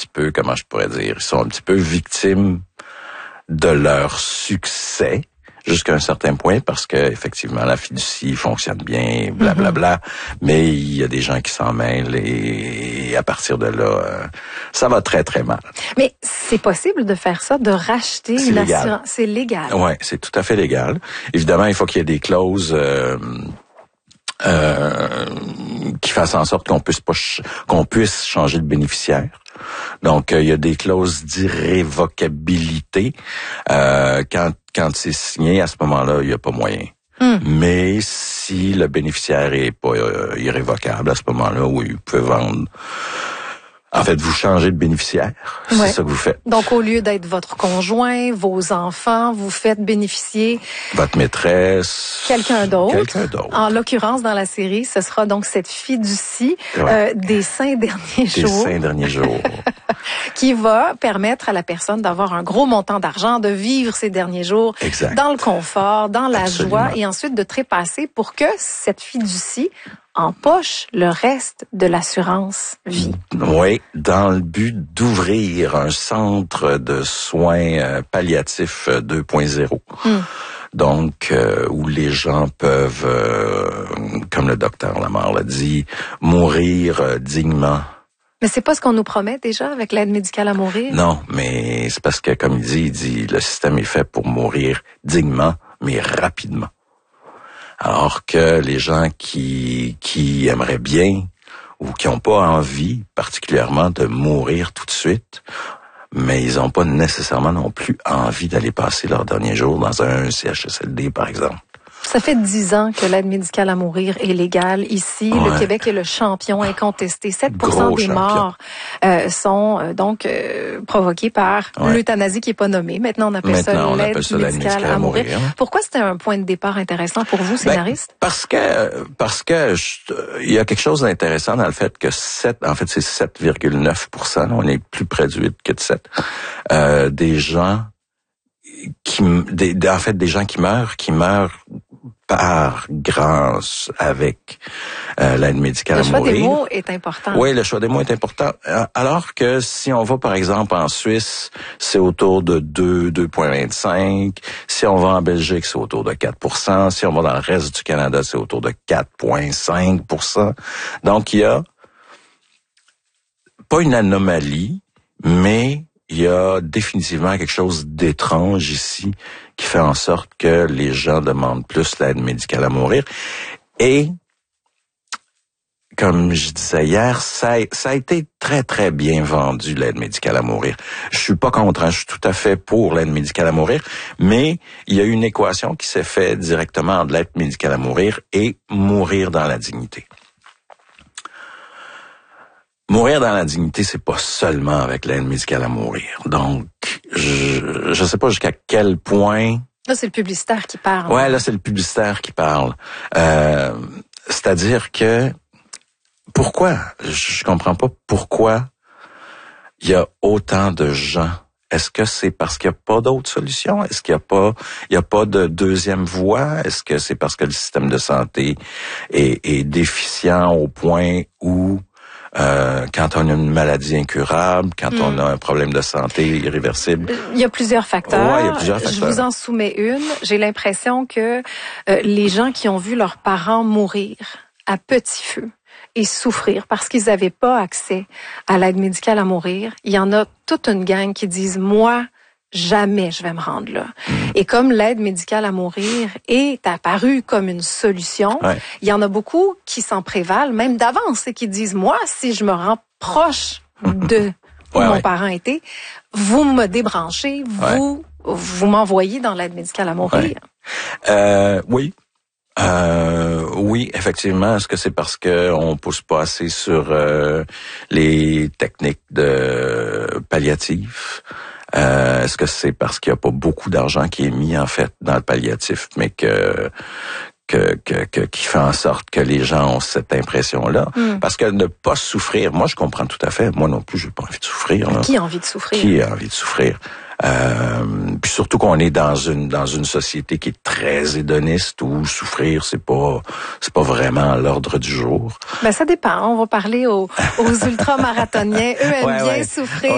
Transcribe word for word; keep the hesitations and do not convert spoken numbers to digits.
peu, comment je pourrais dire, ils sont un petit peu victimes de leur succès jusqu'à un certain point parce que effectivement la fiducie fonctionne bien, blablabla, bla, bla, mais il y a des gens qui s'en mêlent et, et à partir de là, euh, ça va très très mal. Mais c'est possible de faire ça, de racheter c'est une légal. assurance, c'est légal. Ouais, c'est tout à fait légal. Évidemment, il faut qu'il y ait des clauses. Euh, Euh, qui fasse en sorte qu'on puisse pas ch- qu'on puisse changer de bénéficiaire. Donc il euh, y a des clauses d'irrévocabilité. Euh, quand quand c'est signé, à ce moment-là, il y a pas moyen. Mm. Mais si le bénéficiaire est pas euh, irrévocable, à ce moment-là, oui, vous pouvez vendre. En fait, vous changez de bénéficiaire. C'est ouais. ça que vous faites. Donc, au lieu d'être votre conjoint, vos enfants, vous faites bénéficier votre maîtresse, quelqu'un d'autre. Quelqu'un d'autre. En l'occurrence, dans la série, ce sera donc cette fiducie ouais. euh, des cinq derniers des jours. Des cinq derniers jours. qui va permettre à la personne d'avoir un gros montant d'argent, de vivre ces derniers jours exact. Dans le confort, dans la Absolument. joie et ensuite de trépasser pour que cette fiducie empoche le reste de l'assurance vie. Oui, dans le but d'ouvrir un centre de soins euh, palliatifs deux point zéro. Hum. Donc, euh, où les gens peuvent, euh, comme le docteur Lamar l'a dit, mourir euh, dignement. Mais c'est pas ce qu'on nous promet déjà avec l'aide médicale à mourir? Non, mais c'est parce que, comme il dit, il dit, le système est fait pour mourir dignement, mais rapidement. Alors que les gens qui qui aimeraient bien ou qui n'ont pas envie particulièrement de mourir tout de suite, mais ils n'ont pas nécessairement non plus envie d'aller passer leurs derniers jours dans un C H S L D, par exemple. Ça fait dix ans que l'aide médicale à mourir est légale ici. Ouais. Le Québec est le champion incontesté. sept pour cent Gros des champion. morts euh, sont euh, donc euh, provoquées par ouais. l'euthanasie qui est pas nommée. Maintenant, on appelle Maintenant, ça l'aide médicale, médicale à mourir. À mourir. Pourquoi c'était un point de départ intéressant pour vous, scénariste? Ben, parce que parce que il y a quelque chose d'intéressant dans le fait que sept, en fait, c'est sept virgule neuf pour cent. On est plus près du huit que de sept. Euh, des gens qui, des, en fait, des gens qui meurent, qui meurent par grâce avec euh, l'aide médicale à mourir. Le choix des mots est important. Oui, le choix des mots est important. Alors que si on va, par exemple, en Suisse, c'est autour de deux, deux virgule vingt-cinq. Si on va en Belgique, c'est autour de quatre pour cent. Si on va dans le reste du Canada, c'est autour de quatre virgule cinq pour cent. Donc, il y a pas une anomalie, mais il y a définitivement quelque chose d'étrange ici qui fait en sorte que les gens demandent plus l'aide médicale à mourir. Et, comme je disais hier, ça a, ça a été très, très bien vendu, l'aide médicale à mourir. Je suis pas contre, hein, je suis tout à fait pour l'aide médicale à mourir, mais il y a une équation qui s'est faite directement entre l'aide médicale à mourir et mourir dans la dignité. Mourir dans la dignité, c'est pas seulement avec l'aide médicale à mourir. Donc, je je sais pas jusqu'à quel point... Là, c'est le publicitaire qui parle. Ouais, là, c'est le publicitaire qui parle. Euh, c'est-à-dire que... Pourquoi? Je comprends pas pourquoi il y a autant de gens. Est-ce que c'est parce qu'il n'y a pas d'autres solutions? Est-ce qu'il n'y a pas, il y a pas de deuxième voie? Est-ce que c'est parce que le système de santé est, est déficient au point où Euh, quand on a une maladie incurable, quand mm. on a un problème de santé irréversible. Il y a plusieurs facteurs. Ouais, il y a plusieurs facteurs. Je vous en soumets une. J'ai l'impression que euh, les gens qui ont vu leurs parents mourir à petit feu et souffrir parce qu'ils n'avaient pas accès à l'aide médicale à mourir, il y en a toute une gang qui disent « moi, jamais je vais me rendre là. Mmh. » Et comme l'aide médicale à mourir est apparue comme une solution, ouais. il y en a beaucoup qui s'en prévalent, même d'avance, et qui disent, moi, si je me rends proche de où ouais, mon ouais. parent était, vous me débranchez, vous, ouais. vous m'envoyez dans l'aide médicale à mourir. Ouais. Euh, oui. Euh, oui, effectivement. Est-ce que c'est parce que on pousse pas assez sur euh, les techniques de palliatifs? Euh, est-ce que c'est parce qu'il n'y a pas beaucoup d'argent qui est mis en fait dans le palliatif, mais que que, que, que qui fait en sorte que les gens ont cette impression-là? Mm. Parce que ne pas souffrir, moi je comprends tout à fait. Moi non plus, j'ai pas envie de souffrir. Là. Qui a envie de souffrir? Qui a envie de souffrir? Euh, puis surtout qu'on est dans une dans une société qui est très hédoniste où souffrir c'est pas c'est pas vraiment à l'ordre du jour. Ben ça dépend. On va parler aux, aux ultramarathoniens. Eux aiment ouais, bien ouais. souffrir.